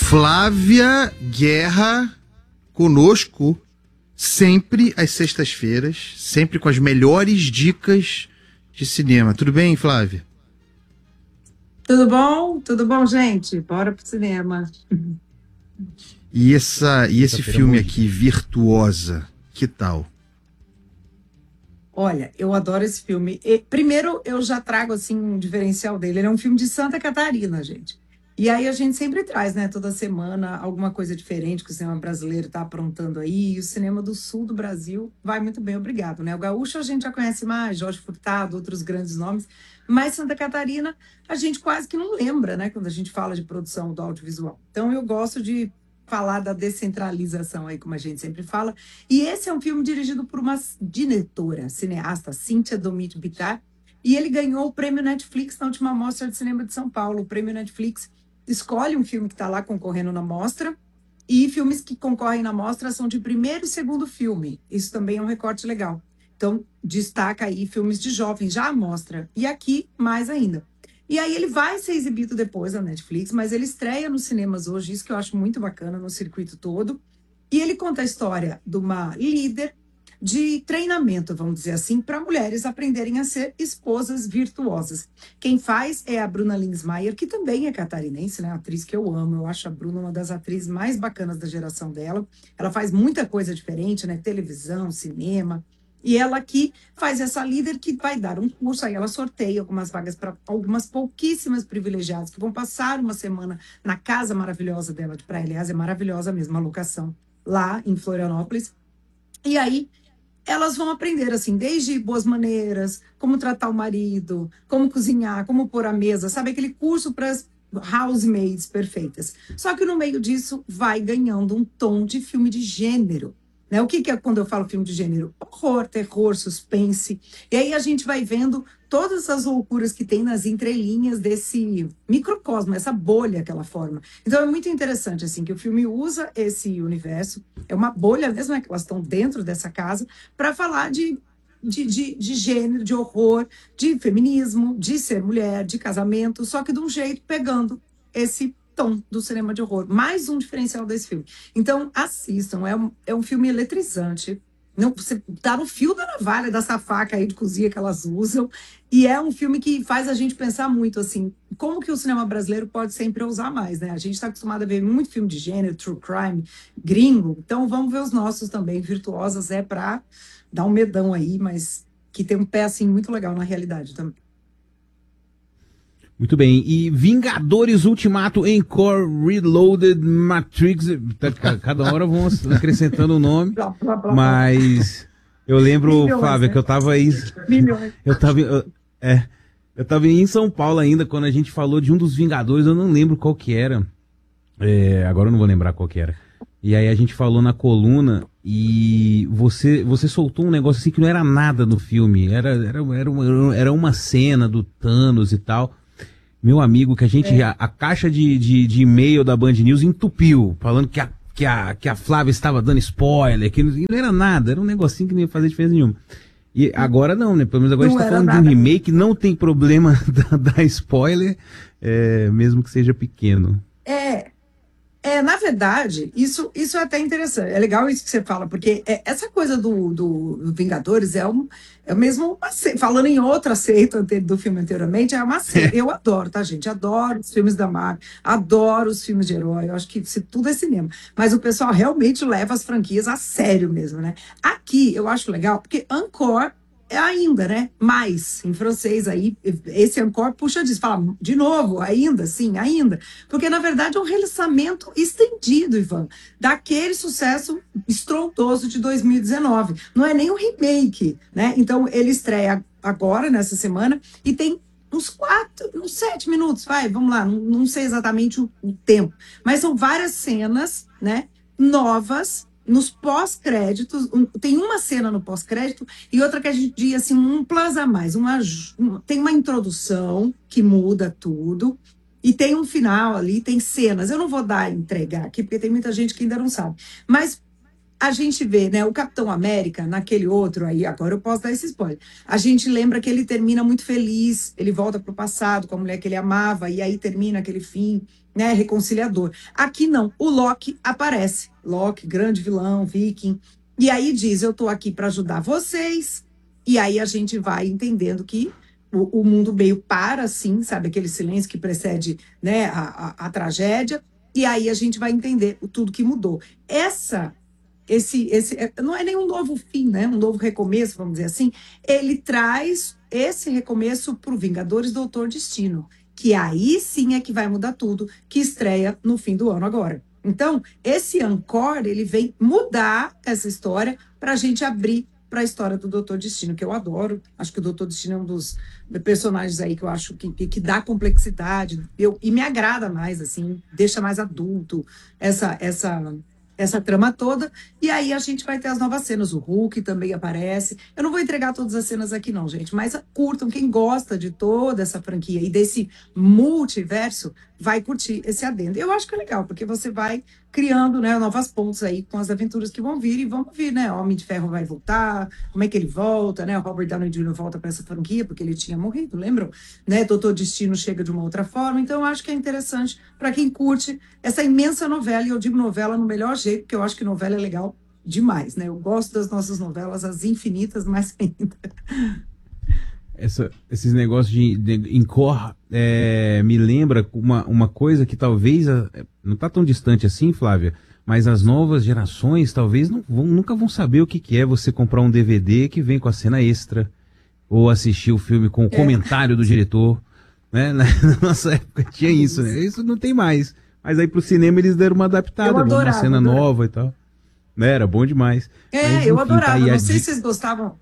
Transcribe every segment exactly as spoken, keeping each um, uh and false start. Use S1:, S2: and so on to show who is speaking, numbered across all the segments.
S1: Flávia Guerra conosco sempre às sextas-feiras, sempre com as melhores dicas de cinema. Tudo bem, Flávia?
S2: Tudo bom? Tudo bom, gente? Bora pro cinema.
S1: E, essa, e esse filme aqui, Virtuosa, que tal?
S2: Olha, eu adoro esse filme. E, primeiro, eu já trago assim um diferencial dele. Ele é um filme de Santa Catarina, gente. E aí a gente sempre traz, né, toda semana, alguma coisa diferente que o cinema brasileiro está aprontando aí. E o cinema do sul do Brasil vai muito bem, obrigado, né? O gaúcho a gente já conhece mais, Jorge Furtado, outros grandes nomes. Mas Santa Catarina a gente quase que não lembra, né, quando a gente fala de produção do audiovisual. Então eu gosto de falar da descentralização aí, como a gente sempre fala. E esse é um filme dirigido por uma diretora, cineasta, Cíntia Domit Bittar, e ele ganhou o prêmio Netflix na última Mostra de Cinema de São Paulo. O prêmio Netflix escolhe um filme que está lá concorrendo na mostra, e filmes que concorrem na mostra são de primeiro e segundo filme. Isso também é um recorte legal. Então, destaca aí filmes de jovens, já a mostra. E aqui, mais ainda. E aí ele vai ser exibido depois na Netflix, mas ele estreia nos cinemas hoje, isso que eu acho muito bacana, no circuito todo. E ele conta a história de uma líder de treinamento, vamos dizer assim, para mulheres aprenderem a ser esposas virtuosas. Quem faz é a Bruna Linsmeyer, que também é catarinense, né? Atriz que eu amo. Eu acho a Bruna uma das atrizes mais bacanas da geração dela. Ela faz muita coisa diferente, né? Televisão, cinema. E ela aqui faz essa líder que vai dar um curso, aí ela sorteia algumas vagas para algumas pouquíssimas privilegiadas que vão passar uma semana na casa maravilhosa dela de praia. Aliás, é maravilhosa mesmo a locação lá em Florianópolis. E aí elas vão aprender, assim, desde boas maneiras, como tratar o marido, como cozinhar, como pôr a mesa, sabe? Aquele curso para as housemaids perfeitas. Só que no meio disso vai ganhando um tom de filme de gênero. Né? O que, que é quando eu falo filme de gênero? Horror, terror, suspense. E aí a gente vai vendo todas as loucuras que tem nas entrelinhas desse microcosmo, essa bolha que ela forma. Então é muito interessante assim que o filme usa esse universo, é uma bolha mesmo, é que elas estão dentro dessa casa, para falar de, de, de, de gênero, de horror, de feminismo, de ser mulher, de casamento, só que de um jeito pegando esse tom do cinema de horror. Mais um diferencial desse filme. Então, assistam. É um, é um filme eletrizante. Não, você tá no fio da navalha dessa faca aí de cozinha que elas usam. E é um filme que faz a gente pensar muito, assim, como que o cinema brasileiro pode sempre usar mais, né? A gente está acostumado a ver muito filme de gênero, true crime, gringo. Então, vamos ver os nossos também. Virtuosas é para dar um medão aí, mas que tem um pé, assim, muito legal na realidade também.
S3: Muito bem, e Vingadores Ultimato Encore Reloaded Matrix, cada hora vão acrescentando o nome, mas eu lembro, milhões, Flávia, né? Que eu tava aí, milhões. eu tava, eu, é, eu tava em São Paulo ainda, quando a gente falou de um dos Vingadores, eu não lembro qual que era, é, agora eu não vou lembrar qual que era, e aí a gente falou na coluna, e você, você soltou um negócio assim que não era nada no filme, era, era, era, uma, era uma cena do Thanos e tal. Meu amigo, que a gente, é. a, a caixa de, de, de e-mail da Band News entupiu, falando que a, que a, que a Flávia estava dando spoiler, que não, não era nada, era um negocinho que não ia fazer diferença nenhuma. E agora não, né? Pelo menos agora não a gente tá falando nada. De um remake, não tem problema da, da spoiler, é, mesmo que seja pequeno.
S2: É. É, na verdade, isso, isso é até interessante. É legal isso que você fala, porque é, essa coisa do, do Vingadores é, um, é mesmo uma seita. Falando em outra seita do filme anteriormente, é uma seita. Eu adoro, tá, gente? Adoro os filmes da Marvel, adoro os filmes de herói. Eu acho que isso tudo é cinema. Mas o pessoal realmente leva as franquias a sério mesmo, né? Aqui, eu acho legal, porque Encore é ainda, né? Mais, em francês aí, esse encore puxa disso, fala de novo, ainda, sim, ainda. Porque, na verdade, é um relançamento estendido, Ivan, daquele sucesso estrondoso de dois mil e dezenove. Não é nem um remake, né? Então, ele estreia agora, nessa semana, e tem uns quatro, uns sete minutos, vai, vamos lá, não, não sei exatamente o, o tempo, mas são várias cenas, né? Novas, nos pós-créditos, um, tem uma cena no pós-crédito e outra que a gente diz assim, um plus a mais, uma, um, tem uma introdução que muda tudo e tem um final ali, tem cenas, eu não vou dar entregar aqui porque tem muita gente que ainda não sabe, mas a gente vê, né, o Capitão América naquele outro aí, agora eu posso dar esse spoiler, a gente lembra que ele termina muito feliz, ele volta pro passado com a mulher que ele amava e aí termina aquele fim né, reconciliador. Aqui não, o Loki aparece. Loki, grande vilão, viking. E aí diz, eu tô aqui para ajudar vocês. E aí a gente vai entendendo que o, o mundo meio para, assim, sabe? Aquele silêncio que precede, né, a, a, a tragédia. E aí a gente vai entender o, tudo que mudou. Essa, esse, esse, não é nenhum novo fim, né? Um novo recomeço, vamos dizer assim. Ele traz esse recomeço para o Vingadores Doutor Destino, que aí sim é que vai mudar tudo, que estreia no fim do ano agora. Então, esse Encore, ele vem mudar essa história para a gente abrir para a história do Doutor Destino, que eu adoro. Acho que o Doutor Destino é um dos personagens aí que eu acho que, que, que dá complexidade eu, e me agrada mais, assim, deixa mais adulto essa, essa, essa trama toda. E aí a gente vai ter as novas cenas. O Hulk também aparece. Eu não vou entregar todas as cenas aqui não, gente, mas curtam. Quem gosta de toda essa franquia e desse multiverso vai curtir esse adendo. Eu acho que é legal, porque você vai criando, né, novas pontes aí com as aventuras que vão vir, e vamos vir, né, Homem de Ferro vai voltar, como é que ele volta, né, o Robert Downey Júnior volta para essa franquia, porque ele tinha morrido, lembram? Né, Doutor Destino chega de uma outra forma, então eu acho que é interessante para quem curte essa imensa novela, e eu digo novela no melhor jeito, porque eu acho que novela é legal demais, né, eu gosto das nossas novelas, as infinitas, mais ainda.
S3: Essa, esses negócios de, de Encore é, me lembra uma, uma coisa que talvez a, não está tão distante assim, Flávia, mas as novas gerações talvez não vão, nunca vão saber o que, que é você comprar um D V D que vem com a cena extra, ou assistir o filme com o é. comentário do diretor, né? Na nossa época tinha isso, né? Isso não tem mais, mas aí pro cinema eles deram uma adaptada, adorava, uma cena adorava. nova e tal, né? Era bom demais.
S2: É, mas, enfim, eu adorava, tá não sei se vocês gostavam.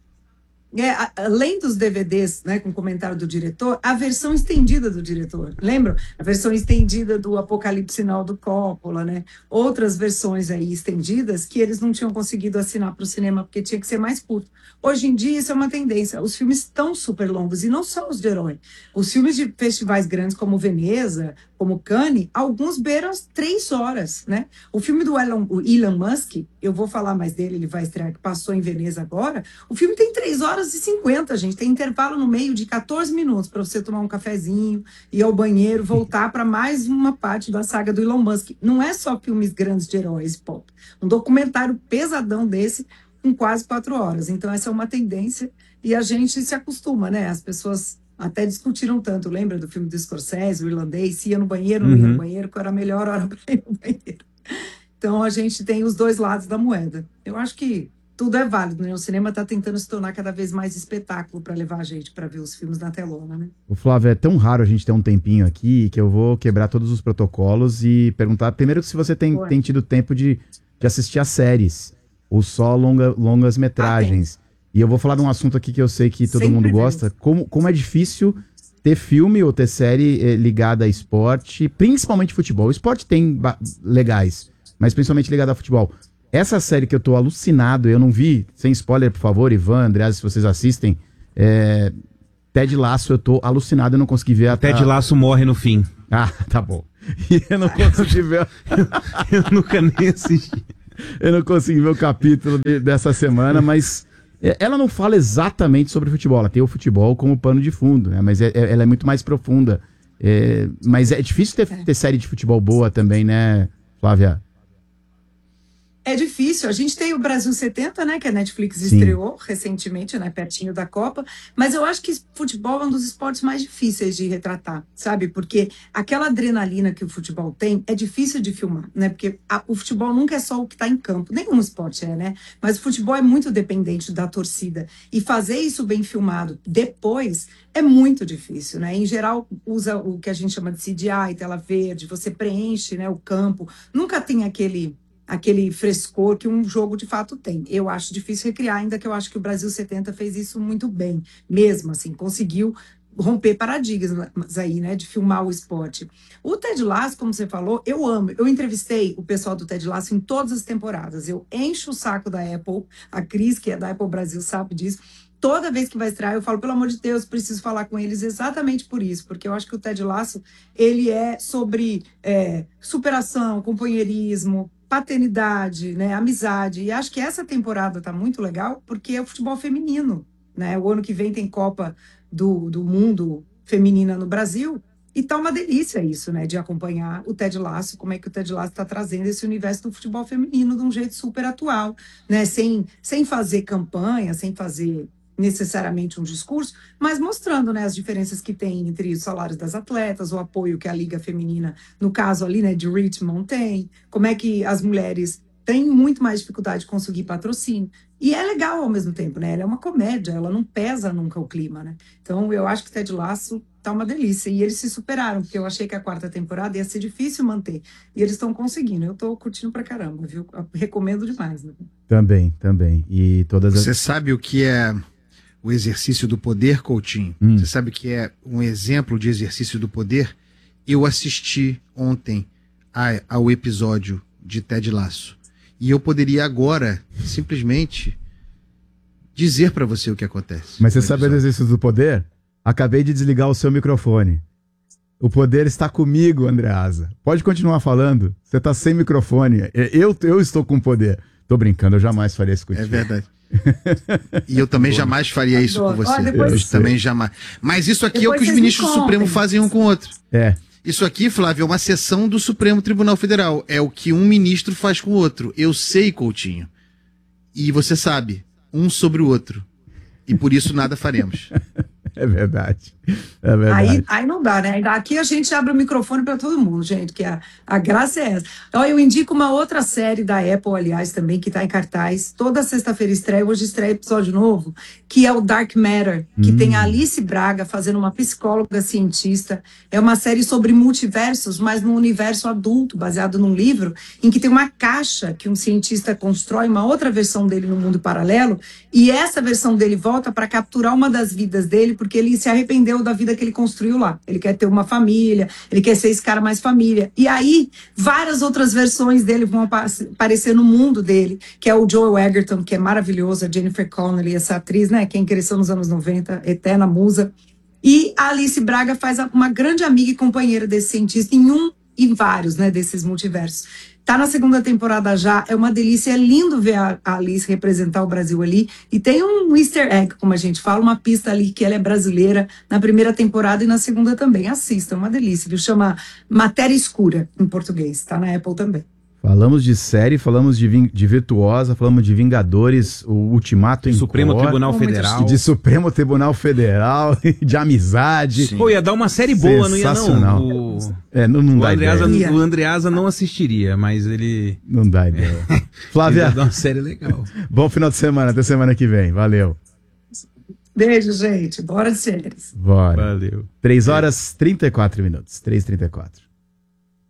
S2: É, além dos D V Ds, né, com comentário do diretor, a versão estendida do diretor, lembram? A versão estendida do Apocalipse Sinal do Coppola, né? Outras versões aí estendidas que eles não tinham conseguido assinar para o cinema porque tinha que ser mais curto. Hoje em dia isso é uma tendência. Os filmes estão super longos, e não só os de herói. Os filmes de festivais grandes como Veneza, como Cannes, alguns beiram as três horas, né? O filme do Elon, o Elon Musk, eu vou falar mais dele, ele vai estrear, que passou em Veneza agora, o filme tem três horas e cinquenta, gente, tem intervalo no meio de quatorze minutos para você tomar um cafezinho, ir ao banheiro, voltar para mais uma parte da saga do Elon Musk. Não é só filmes grandes de heróis pop, um documentário pesadão desse, com quase quatro horas. Então essa é uma tendência e a gente se acostuma, né? As pessoas até discutiram tanto, lembra do filme do Scorsese, o irlandês, se ia no banheiro, não ia no banheiro, qual era a melhor hora para ir no banheiro. Então a gente tem os dois lados da moeda. Eu acho que tudo é válido, né? O cinema está tentando se tornar cada vez mais espetáculo para levar a gente para ver os filmes na telona, né?
S4: O Flávio, é tão raro a gente ter um tempinho aqui que eu vou quebrar todos os protocolos e perguntar primeiro se você tem, tem tido tempo de, de assistir as séries ou só longa, longas metragens. Ah, e eu vou falar de um assunto aqui que eu sei que todo Sempre mundo gosta. Como, como é difícil ter filme ou ter série eh, ligada a esporte, principalmente futebol. O esporte tem legais, mas principalmente ligada a futebol. Essa série que eu tô alucinado, eu não vi, sem spoiler, por favor, Ivan, André, se vocês assistem, é, Ted Lasso, eu tô alucinado, eu não consegui ver até...
S3: Ted Lasso morre no fim.
S4: Ah, tá bom. E eu não consegui ver...
S3: eu, eu nunca nem assisti.
S4: Eu não consegui ver o capítulo de, dessa semana, mas ela não fala exatamente sobre futebol, ela tem o futebol como pano de fundo, né? Mas é, ela é muito mais profunda. É, mas é difícil ter, ter série de futebol boa também, né, Flávia?
S2: É difícil. A gente tem o Brasil setenta, né, que a Netflix
S4: Sim.
S2: estreou recentemente, né, pertinho da Copa, mas eu acho que futebol é um dos esportes mais difíceis de retratar, sabe? Porque aquela adrenalina que o futebol tem é difícil de filmar, né? Porque a, o futebol nunca é só o que está em campo, nenhum esporte é, né? Mas o futebol é muito dependente da torcida, e fazer isso bem filmado depois é muito difícil, né? Em geral, usa o que a gente chama de C G I, tela verde, você preenche, né, o campo, nunca tem aquele... aquele frescor que um jogo de fato tem. Eu acho difícil recriar, ainda que eu acho que o Brasil setenta fez isso muito bem, mesmo assim, conseguiu romper paradigmas aí, né, de filmar o esporte. O Ted Lasso, como você falou, eu amo. Eu entrevistei o pessoal do Ted Lasso em todas as temporadas. Eu encho o saco da Apple, a Cris, que é da Apple Brasil, sabe disso. Toda vez que vai estrear, eu falo, pelo amor de Deus, preciso falar com eles exatamente por isso, porque eu acho que o Ted Lasso, ele é sobre é, superação, companheirismo, paternidade, né, amizade, e acho que essa temporada tá muito legal, porque é o futebol feminino, né, o ano que vem tem Copa do, do Mundo Feminina no Brasil, E tá uma delícia isso, né, de acompanhar o Ted Lasso, como é que o Ted Lasso está trazendo esse universo do futebol feminino de um jeito super atual, né, sem, sem fazer campanha, sem fazer necessariamente um discurso, mas mostrando, né, as diferenças que tem entre os salários das atletas, o apoio que a Liga Feminina, no caso ali, né, de Richmond tem, como é que as mulheres têm muito mais dificuldade de conseguir patrocínio. E é legal ao mesmo tempo, né? Ela é uma comédia, ela não pesa nunca o clima, né? Então eu acho que Ted Lasso tá uma delícia. E eles se superaram, porque eu achei que a quarta temporada ia ser difícil manter. E eles estão conseguindo. Eu tô curtindo pra caramba, viu? Eu recomendo demais, né?
S4: Também, também. E todas as...
S1: Você sabe o que é o exercício do poder, Coutinho? Hum. Você sabe o que é um exemplo de exercício do poder? Eu assisti ontem a, ao episódio de Ted Lasso. E eu poderia agora, simplesmente, dizer pra você o que acontece.
S4: Mas você sabe o exercício do poder? Acabei de desligar o seu microfone. O poder está comigo, Andreasa. Pode continuar falando. Você está sem microfone. Eu, eu estou com poder. Tô brincando, eu jamais faria isso contigo.
S1: É verdade. E eu também jamais faria isso com você.
S2: Ó, depois...
S1: Eu também jamais. Mas isso aqui
S2: depois
S1: é o que os ministros do Supremo fazem um com o outro.
S4: É.
S1: Isso aqui, Flávio, é uma sessão do Supremo Tribunal Federal. É o que um ministro faz com o outro. Eu sei, Coutinho. E você sabe. Um sobre o outro. E por isso nada faremos.
S4: É verdade. É verdade.
S2: Aí, aí não dá, né? Aqui a gente abre o microfone para todo mundo, gente, que a, a graça é essa. Então, eu indico uma outra série da Apple, aliás, também, que está em cartaz. Toda sexta-feira estreia, hoje estreia episódio novo, que é o Dark Matter, que hum. tem a Alice Braga fazendo uma psicóloga cientista. É uma série sobre multiversos, mas num universo adulto, baseado num livro, em que tem uma caixa que um cientista constrói, uma outra versão dele no mundo paralelo, e essa versão dele volta para capturar uma das vidas dele, porque ele se arrependeu da vida que ele construiu lá. Ele quer ter uma família, ele quer ser esse cara mais família. E aí, várias outras versões dele vão aparecer no mundo dele, que é o Joel Egerton, que é maravilhoso, a Jennifer Connelly, essa atriz, né, quem cresceu nos anos noventa, eterna musa. E a Alice Braga faz uma grande amiga e companheira desse cientista em um e vários, né, desses multiversos. Tá na segunda temporada já, é uma delícia, é lindo ver a Alice representar o Brasil ali, e tem um easter egg, como a gente fala, uma pista ali que ela é brasileira na primeira temporada e na segunda também. Assista, é uma delícia, viu? Chama Matéria Escura, em português, tá na Apple também.
S4: Falamos de série, falamos de, ving, de Virtuosa, falamos de Vingadores, o Ultimato em
S3: Supremo
S4: Cor,
S3: Tribunal Federal.
S4: De Supremo Tribunal Federal, de amizade.
S3: Sim. Pô, ia dar uma série boa, não ia não? O,
S4: é, não, não
S3: o,
S4: dá
S3: Andreasa,
S4: ideia.
S3: o Andreasa não assistiria, mas ele...
S4: Não dá ideia. É. Flávia,
S3: ia dar uma série legal.
S4: Bom final de semana, até semana que vem. Valeu.
S2: Beijo, gente. Bora de séries.
S4: Bora.
S3: Valeu.
S4: três horas e trinta e quatro minutos. três e trinta e quatro.